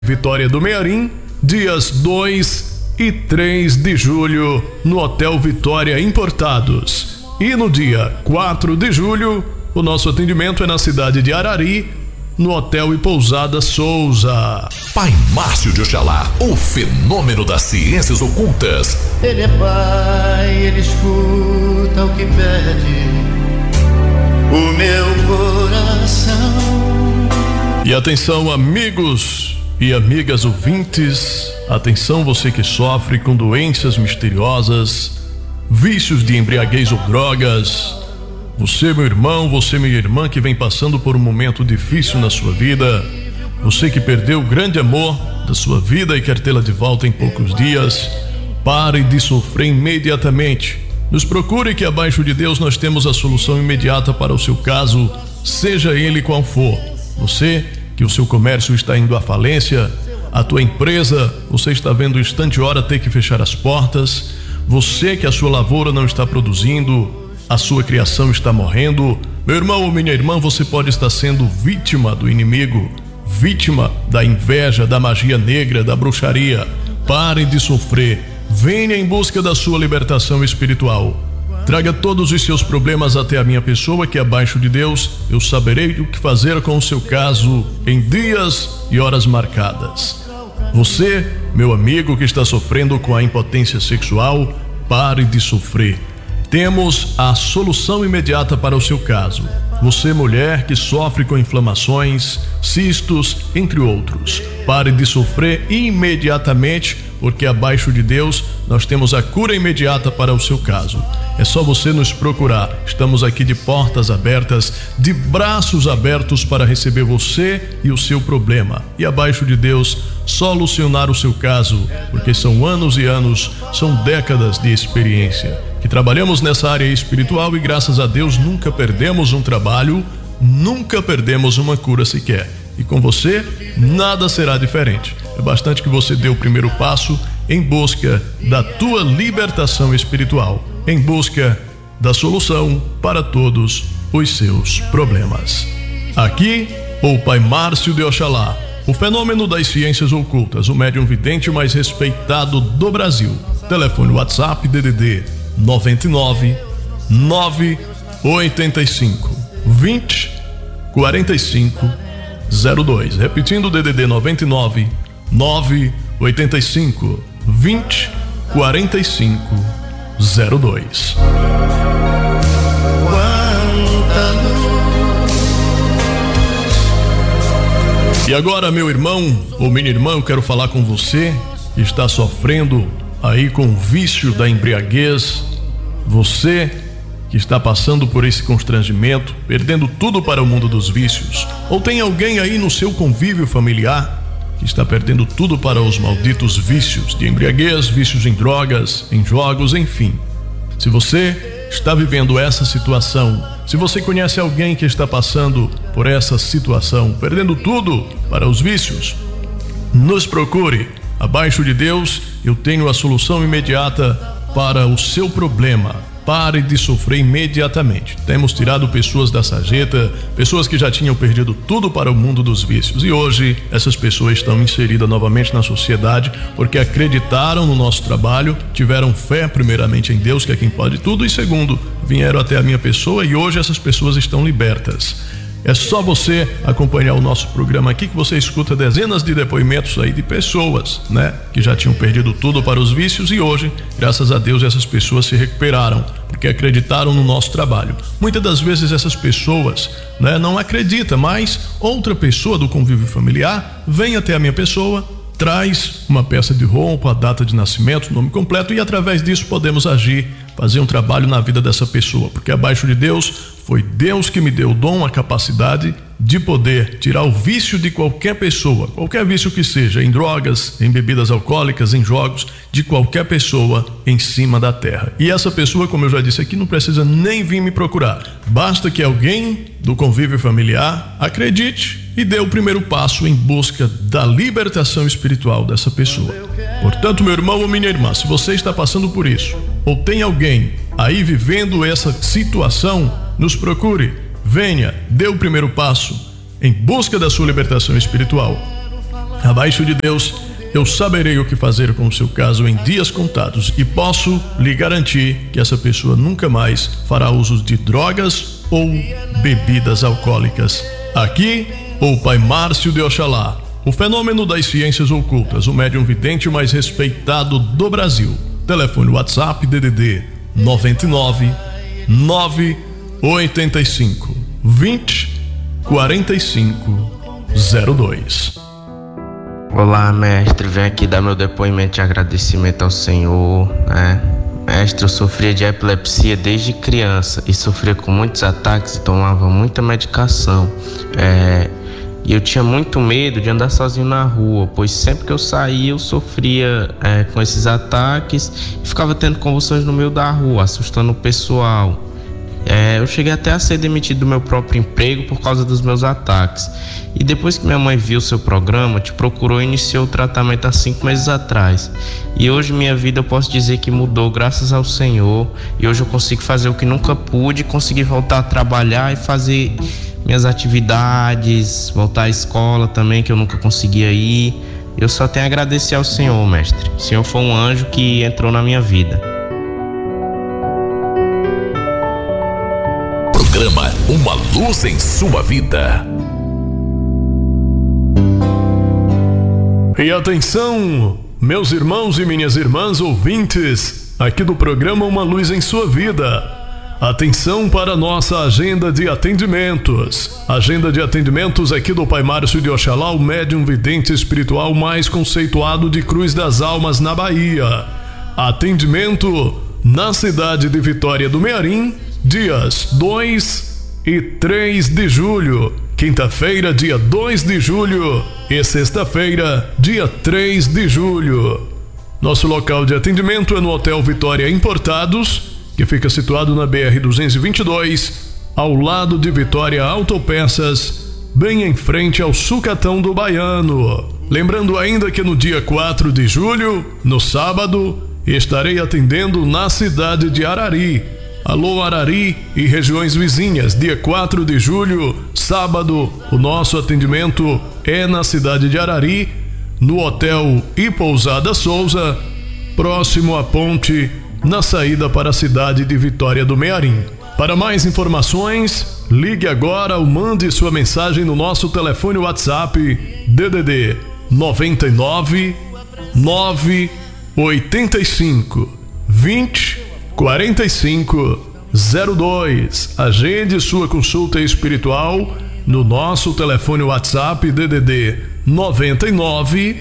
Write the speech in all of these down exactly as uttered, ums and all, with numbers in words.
Vitória do Mearim, dias dois e três de julho, no Hotel Vitória Importados. E no dia quatro de julho, o nosso atendimento é na cidade de Arari, no Hotel e Pousada Souza. Pai Márcio de Oxalá, o fenômeno das ciências ocultas. Ele é pai, ele escuta o que pede o meu coração. E atenção, amigos e amigas ouvintes, atenção você que sofre com doenças misteriosas, vícios de embriaguez ou drogas. Você, meu irmão, você, minha irmã, que vem passando por um momento difícil na sua vida. Você que perdeu o grande amor da sua vida e quer tê-la de volta em poucos dias. Pare de sofrer imediatamente. Nos procure que abaixo de Deus nós temos a solução imediata para o seu caso, seja ele qual for. Você que o seu comércio está indo à falência, a tua empresa, você está vendo instante e hora ter que fechar as portas. Você que a sua lavoura não está produzindo, a sua criação está morrendo. Meu irmão ou minha irmã, você pode estar sendo vítima do inimigo, vítima da inveja, da magia negra, da bruxaria. Pare de sofrer. Venha em busca da sua libertação espiritual. Traga todos os seus problemas até a minha pessoa, que abaixo de Deus eu saberei o que fazer com o seu caso em dias e horas marcadas. Você, meu amigo que está sofrendo com a impotência sexual, pare de sofrer. Temos a solução imediata para o seu caso. Você, mulher que sofre com inflamações, cistos, entre outros, pare de sofrer imediatamente, porque abaixo de Deus nós temos a cura imediata para o seu caso. É só você nos procurar. Estamos aqui de portas abertas, de braços abertos para receber você e o seu problema. E abaixo de Deus, solucionar o seu caso, porque são anos e anos, são décadas de experiência que trabalhamos nessa área espiritual e graças a Deus nunca perdemos um trabalho, nunca perdemos uma cura sequer. E com você, nada será diferente. É bastante que você dê o primeiro passo em busca da tua libertação espiritual, em busca da solução para todos os seus problemas. Aqui, o Pai Márcio de Oxalá, o fenômeno das ciências ocultas, o médium vidente mais respeitado do Brasil. Telefone WhatsApp D D D noventa e nove, nove oitenta e cinco, vinte, quarenta e cinco, zero dois. Repetindo, D D D noventa e nove, nove oitenta e cinco, vinte, quarenta e cinco, zero dois. E agora, meu irmão ou minha irmã, eu quero falar com você que está sofrendo aí com o vício da embriaguez. Você que está passando por esse constrangimento, perdendo tudo para o mundo dos vícios. Ou tem alguém aí no seu convívio familiar que está perdendo tudo para os malditos vícios de embriaguez, vícios em drogas, em jogos, enfim. Se você está vivendo essa situação, se você conhece alguém que está passando por essa situação, perdendo tudo para os vícios, nos procure. Abaixo de Deus, eu tenho a solução imediata para o seu problema. Pare de sofrer imediatamente. Temos tirado pessoas da sarjeta, pessoas que já tinham perdido tudo para o mundo dos vícios. E hoje, essas pessoas estão inseridas novamente na sociedade porque acreditaram no nosso trabalho, tiveram fé primeiramente em Deus, que é quem pode tudo, e segundo, vieram até a minha pessoa e hoje essas pessoas estão libertas. É só você acompanhar o nosso programa aqui que você escuta dezenas de depoimentos aí de pessoas, né, que já tinham perdido tudo para os vícios e hoje, graças a Deus, essas pessoas se recuperaram porque acreditaram no nosso trabalho. Muitas das vezes essas pessoas, né, não acreditam, mas outra pessoa do convívio familiar vem até a minha pessoa, traz uma peça de roupa, a data de nascimento, nome completo e através disso podemos agir, fazer um trabalho na vida dessa pessoa, porque abaixo de Deus foi Deus que me deu o dom, a capacidade de poder tirar o vício de qualquer pessoa, qualquer vício que seja, em drogas, em bebidas alcoólicas, em jogos, de qualquer pessoa em cima da terra. E essa pessoa, como eu já disse aqui, não precisa nem vir me procurar. Basta que alguém do convívio familiar acredite e dê o primeiro passo em busca da libertação espiritual dessa pessoa. Portanto, meu irmão ou minha irmã, se você está passando por isso, ou tem alguém aí vivendo essa situação, nos procure, venha, dê o primeiro passo em busca da sua libertação espiritual. Abaixo de Deus, eu saberei o que fazer com o seu caso em dias contados e posso lhe garantir que essa pessoa nunca mais fará uso de drogas ou bebidas alcoólicas. Aqui, o Pai Márcio de Oxalá, o fenômeno das ciências ocultas, o médium vidente mais respeitado do Brasil. Telefone WhatsApp D D D nove nove nove oito cinco vinte quarenta e cinco zero dois. Olá, mestre, venho aqui dar meu depoimento de agradecimento ao Senhor, né? Mestre, eu sofria de epilepsia desde criança e sofria com muitos ataques e tomava muita medicação. É, e eu tinha muito medo de andar sozinho na rua, pois sempre que eu saía eu sofria é, com esses ataques e ficava tendo convulsões no meio da rua, assustando o pessoal. É, eu cheguei até a ser demitido do meu próprio emprego por causa dos meus ataques. E depois que minha mãe viu o seu programa, te procurou e iniciou o tratamento há cinco meses atrás. E hoje minha vida eu posso dizer que mudou graças ao Senhor. E hoje eu consigo fazer o que nunca pude, conseguir voltar a trabalhar e fazer minhas atividades, voltar à escola também, que eu nunca conseguia ir. Eu só tenho a agradecer ao Senhor, mestre. O Senhor foi um anjo que entrou na minha vida. Programa Uma Luz em Sua Vida. E atenção, meus irmãos e minhas irmãs ouvintes, aqui do programa Uma Luz em Sua Vida. Atenção para a nossa agenda de atendimentos. Agenda de atendimentos aqui do Pai Márcio de Oxalá, o médium vidente espiritual mais conceituado de Cruz das Almas, na Bahia. Atendimento na cidade de Vitória do Mearim, dias dois e três de julho, quinta-feira, dia dois de julho e sexta-feira, dia três de julho. Nosso local de atendimento é no Hotel Vitória Importados, que fica situado na B R duzentos e vinte e dois, ao lado de Vitória Autopeças, bem em frente ao Sucatão do Baiano. Lembrando ainda que no dia quatro de julho, no sábado, estarei atendendo na cidade de Arari. Alô Arari e regiões vizinhas, dia quatro de julho, sábado, o nosso atendimento é na cidade de Arari, no Hotel e Pousada Souza, próximo à ponte, na saída para a cidade de Vitória do Mearim. Para mais informações, ligue agora ou mande sua mensagem no nosso telefone WhatsApp D D D nove nove nove oito cinco vinte quarenta e cinco zero dois. Agende sua consulta espiritual no nosso telefone WhatsApp D D D nove nove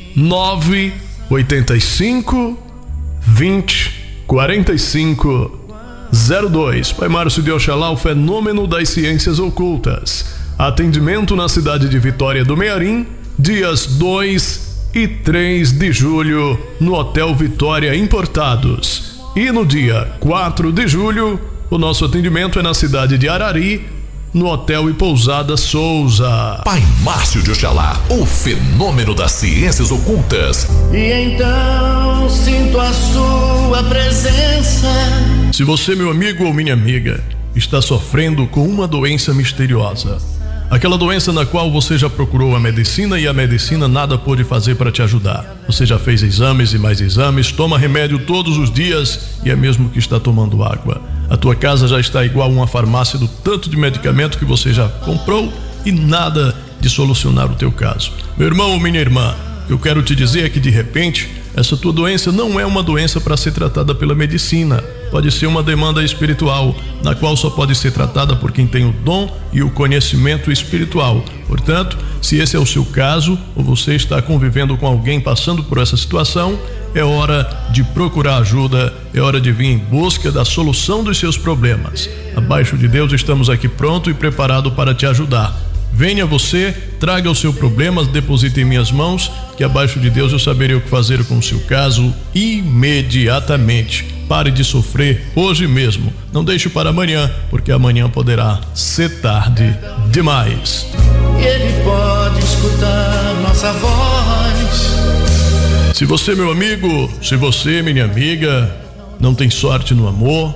nove oito cinco vinte quarenta e cinco zero dois. Pai Márcio de Oxalá, o fenômeno das ciências ocultas. Atendimento na cidade de Vitória do Mearim, dias dois e três de julho, no Hotel Vitória Importados. E no dia quatro de julho, o nosso atendimento é na cidade de Arari, no Hotel e Pousada Souza. Pai Márcio de Oxalá, o fenômeno das ciências ocultas. E então sinto a sua presença. Se você, meu amigo ou minha amiga, está sofrendo com uma doença misteriosa, aquela doença na qual você já procurou a medicina e a medicina nada pôde fazer para te ajudar. Você já fez exames e mais exames, toma remédio todos os dias e é mesmo que está tomando água. A tua casa já está igual uma farmácia do tanto de medicamento que você já comprou e nada de solucionar o teu caso. Meu irmão ou minha irmã, eu quero te dizer é que de repente essa tua doença não é uma doença para ser tratada pela medicina. Pode ser uma demanda espiritual, na qual só pode ser tratada por quem tem o dom e o conhecimento espiritual. Portanto, se esse é o seu caso, ou você está convivendo com alguém passando por essa situação, é hora de procurar ajuda, é hora de vir em busca da solução dos seus problemas. Abaixo de Deus, estamos aqui pronto e preparado para te ajudar. Venha você, traga o seu problema, deposite em minhas mãos, que abaixo de Deus eu saberei o que fazer com o seu caso imediatamente. Pare de sofrer hoje mesmo. Não deixe para amanhã, porque amanhã poderá ser tarde demais. Ele pode escutar nossa voz. Se você, meu amigo, se você, minha amiga, não tem sorte no amor,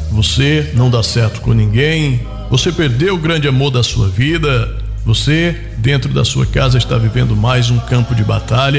você não dá certo com ninguém, você perdeu o grande amor da sua vida, você dentro da sua casa está vivendo mais um campo de batalha.